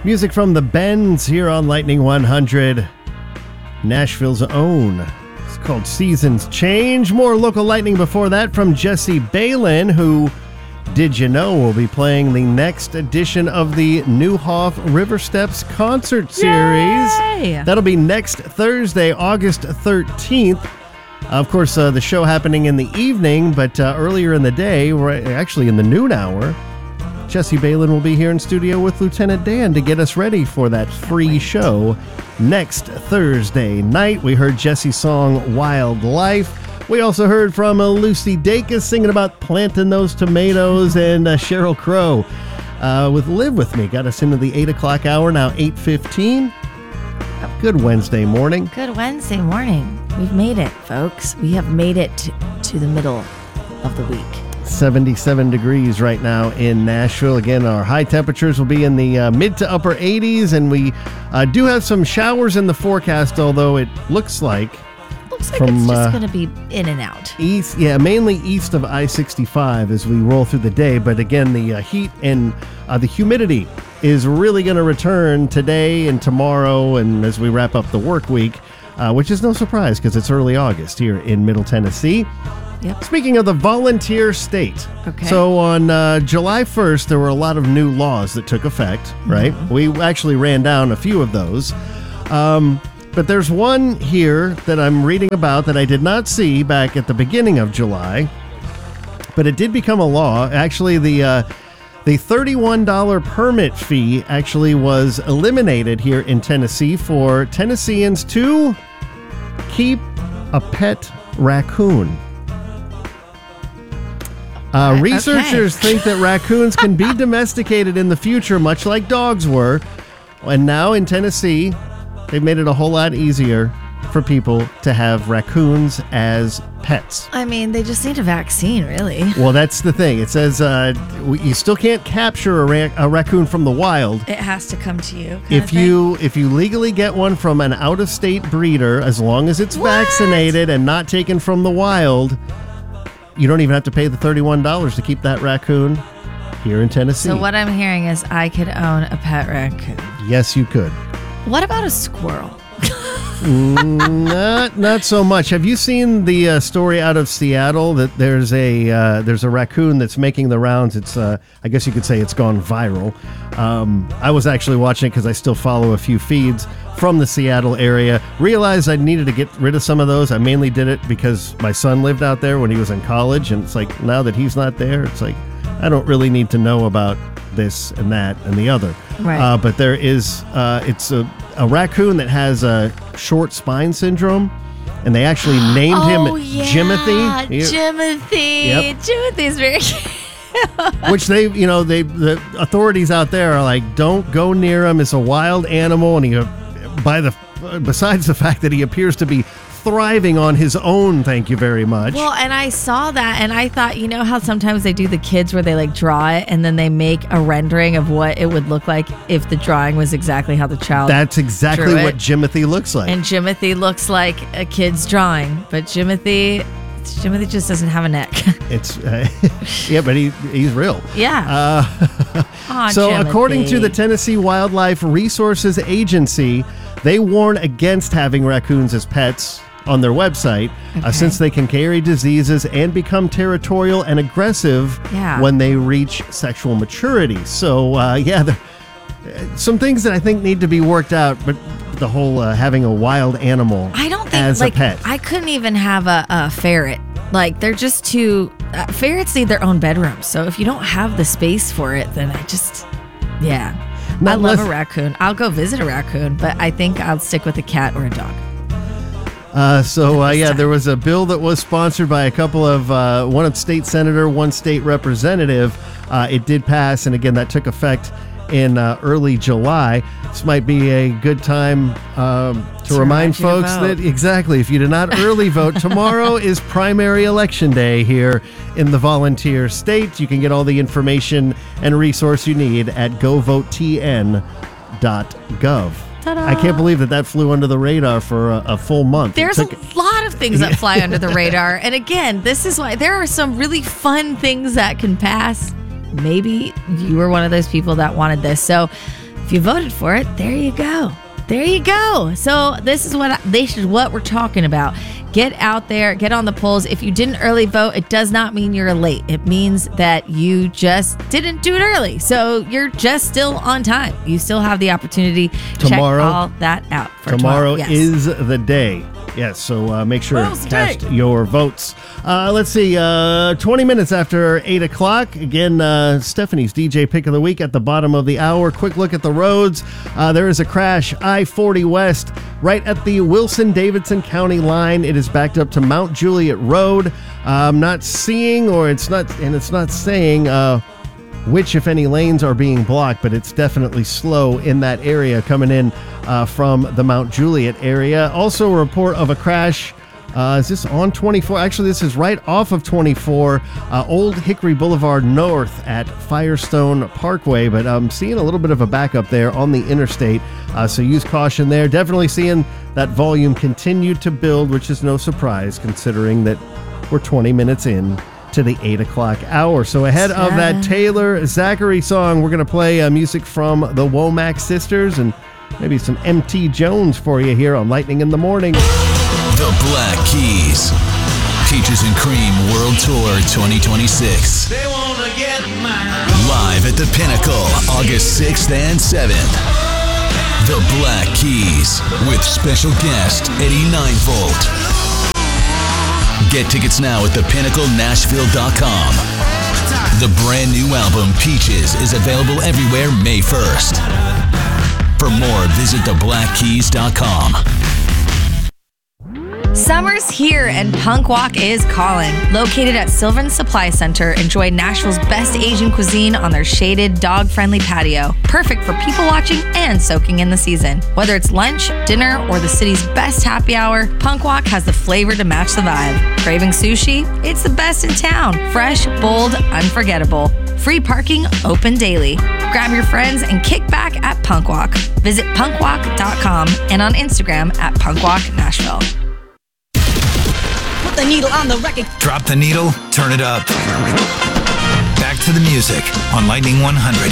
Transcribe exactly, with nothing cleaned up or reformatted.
Music from the Bends here on Lightning one hundred, Nashville's own. It's called Seasons Change. More local Lightning before that from Jesse Balin, who, did you know, will be playing the next edition of the Neuhoff River Steps concert series. Yay! That'll be next Thursday, August thirteenth. Of course, uh, the show happening in the evening, but uh, earlier in the day, right, actually in the noon hour, Jesse Balin will be here in studio with Lieutenant Dan to get us ready for that free show next Thursday night. We heard Jesse's song Wildlife. We also heard from uh, Lucy Dacus singing about planting those tomatoes, and uh, Sheryl Crow uh, with Live With Me. Got us into the eight o'clock hour, now eight fifteen. Good Wednesday morning. Good Wednesday morning. We've made it, folks. We have made it to, to the middle of the week. seventy-seven degrees right now in Nashville. Again, our high temperatures will be in the uh, mid to upper eighties, and we uh, do have some showers in the forecast, although it looks like Looks like from, it's just uh, going to be in and out. east, yeah, mainly east of I sixty-five as we roll through the day. But again, the uh, heat and uh, the humidity is really going to return today and tomorrow, and as we wrap up the work week, uh, which is no surprise because it's early August here in Middle Tennessee. Yep. Speaking of the volunteer state, Okay. so on uh, July first, there were a lot of new laws that took effect, right? Mm-hmm. We actually ran down a few of those. Um, but there's one here that I'm reading about that I did not see back at the beginning of July, but it did become a law. Actually, the uh, the thirty-one dollars permit fee actually was eliminated here in Tennessee for Tennesseans to keep a pet raccoon. Uh, Uh, researchers okay. think that raccoons can be domesticated in the future, much like dogs were. And now in Tennessee, they've made it a whole lot easier for people to have raccoons as pets. I mean, they just need a vaccine, really. Well, that's the thing. It says uh, we- you still can't capture a, ra- a raccoon from the wild. It has to come to you. kind If of thing. you if you legally get one from an out-of-state breeder, as long as it's What? vaccinated and not taken from the wild, you don't even have to pay the thirty-one dollars to keep that raccoon here in Tennessee. So what I'm hearing is I could own a pet raccoon. Yes, you could. What about a squirrel? Mm, not not so much. Have you seen the uh, story out of Seattle that there's a uh, there's a raccoon that's making the rounds? It's uh, I guess you could say it's gone viral. Um, I was actually watching it because I still follow a few feeds from the Seattle area. Realized I needed to get rid of some of those. I mainly did it because my son lived out there when he was in college, and it's like now that he's not there, it's like I don't really need to know about this and that and the other. Right. Uh, but there is uh, it's a, a raccoon that has a short spine syndrome, and they actually named oh, him yeah. Jimothy. He- Jimothy. Yep. Jimothy's very cute. Which they, you know, they the authorities out there are like, don't go near him. It's a wild animal, and he, uh, by the besides the fact that he appears to be thriving on his own, thank you very much. Well, and I saw that, and I thought, you know how sometimes they do the kids where they like draw it, and then they make a rendering of what it would look like if the drawing was exactly how the child. That's exactly drew it. what Jimothy looks like. And Jimothy looks like a kid's drawing, but Jimothy, Jimothy just doesn't have a neck. It's uh, yeah, but he he's real. yeah. Uh, Aw, so, Jimothy. according to the Tennessee Wildlife Resources Agency, they warn against having raccoons as pets on their website, Okay. uh, since they can carry diseases and become territorial and aggressive Yeah. when they reach sexual maturity. So, uh, yeah, there, some things that I think need to be worked out, but the whole uh, having a wild animal I don't think as like a pet. I couldn't even have a, a ferret. Like they're just too. Uh, ferrets need their own bedroom. So if you don't have the space for it, then I just, yeah. Not I love less- a raccoon. I'll go visit a raccoon, but I think I'll stick with a cat or a dog. Uh, so, uh, yeah, there was a bill that was sponsored by a couple of, uh, one of state senator, one state representative. Uh, it did pass, and again, that took effect in uh, early July. This might be a good time um, to, To remind remind you to folks vote. that, exactly, if you did not early vote, tomorrow is primary election day here in the volunteer state. You can get all the information and resource you need at go vote t n dot gov. Ta-da. I can't believe that that flew under the radar for a, a full month. It There's a took- lot of things that fly under the radar. And again, this is why there are some really fun things that can pass. Maybe you were one of those people that wanted this. So if you voted for it, there you go. There you go. So this is what I, this is what we're talking about. Get out there, get on the polls. If you didn't early vote, it does not mean you're late. It means that you just didn't do it early. So you're just still on time. You still have the opportunity to Tomorrow, check all that out. For tomorrow tomorrow yes. is the day. Yes, so uh, make sure Tomorrow's to the cast day. your votes. Uh, let's see, uh, twenty minutes after eight o'clock. Again, uh, Stephanie's D J Pick of the Week at the bottom of the hour. Quick look at the roads. Uh, there is a crash, I forty West, right at the Wilson-Davidson County line. It is backed up to Mount Juliet Road. Uh, I'm not seeing, or it's not, and it's not saying uh, which, if any, lanes are being blocked, but it's definitely slow in that area coming in uh, from the Mount Juliet area. Also, a report of a crash. Uh, is this on twenty-four? Actually, this is right off of twenty-four, uh, Old Hickory Boulevard North at Firestone Parkway, but I'm seeing a little bit of a backup there on the interstate, uh, so use caution there. Definitely seeing that volume continue to build, which is no surprise considering that we're twenty minutes in to the eight o'clock hour. So ahead of that Taylor Zachary song, we're going to play uh, music from the Womack Sisters and maybe some M T Jones for you here on Lightning in the Morning. The Black Keys. Peaches and Cream World Tour twenty twenty-six. They wanna get mine. Live at the Pinnacle, August sixth and seventh. The Black Keys with special guest Eddie Ninevolt. Get tickets now at the pinnacle nashville dot com. The brand new album Peaches is available everywhere May first. For more, visit the black keys dot com. Summer's here and Punk Walk is calling. Located at Sylvan Supply Center, enjoy Nashville's best Asian cuisine on their shaded, dog-friendly patio. Perfect for people watching and soaking in the season. Whether it's lunch, dinner, or the city's best happy hour, Punk Walk has the flavor to match the vibe. Craving sushi? It's the best in town. Fresh, bold, unforgettable. Free parking, open daily. Grab your friends and kick back at Punk Walk. Visit punk walk dot com and on Instagram at Punk Walk Nashville. The needle on the record. Drop the needle, turn it up. Back to the music on Lightning one hundred.